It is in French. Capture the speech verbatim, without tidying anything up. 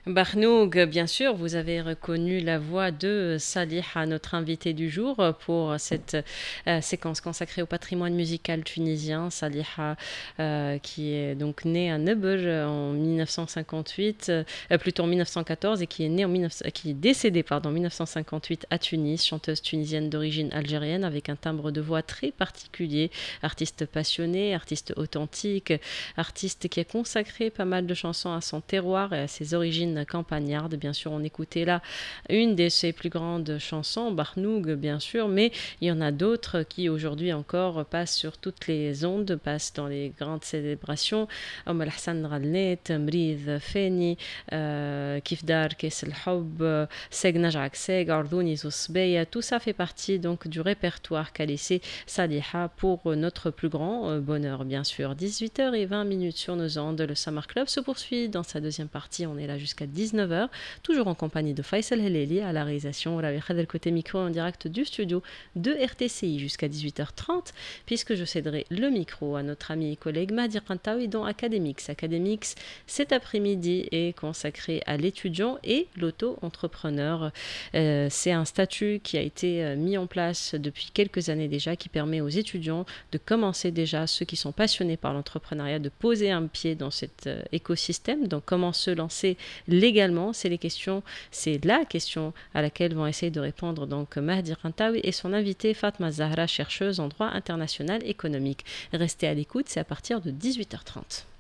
Barnoug, bien sûr, vous avez reconnu la voix de Saliha, notre invité du jour, pour cette euh, séquence consacrée au patrimoine musical tunisien. Saliha, euh, qui est donc née à Nebel en mille neuf cent cinquante-huit, euh, plutôt en mille neuf cent quatorze, et qui est, née en mille neuf cents qui est décédée pardon, en mille neuf cent cinquante-huit à Tunis, chanteuse tunisienne d'origine algérienne avec un timbre de voix très particulier, artiste passionné, artiste authentique, artiste qui a consacré pas mal de chansons à son terroir et à ses origines campagnarde. Bien sûr, on écoutait là une de ses plus grandes chansons, Barnoug, bien sûr, mais il y en a d'autres qui aujourd'hui encore passent sur toutes les ondes, passent dans les grandes célébrations. Om Al-Hassan Ralnet, Mrid Feni, euh, Kifdar Kes El Houb, Seg Najak Seg, Ardouni Zousbeya, tout ça fait partie donc du répertoire qu'a laissé Saliha pour notre plus grand bonheur, bien sûr. dix-huit heures vingt sur nos ondes, le Summer Club se poursuit dans sa deuxième partie. On est là jusqu'à dix-neuf heures, toujours en compagnie de Faisal Heleli à la réalisation, le côté micro en direct du studio de R T C I jusqu'à dix-huit heures trente, puisque je céderai le micro à notre ami et collègue Mahdi Kantaoui dans Academix. Academix, cet après-midi, est consacré à l'étudiant et l'auto-entrepreneur. Euh, c'est un statut qui a été mis en place depuis quelques années déjà, qui permet aux étudiants de commencer déjà, ceux qui sont passionnés par l'entrepreneuriat, de poser un pied dans cet euh, écosystème. Donc comment se lancer légalement, c'est les questions, c'est la question à laquelle vont essayer de répondre donc Mahdi Kantaoui et son invité Fatma Zahra, chercheuse en droit international économique. Restez à l'écoute, c'est à partir de dix-huit heures trente.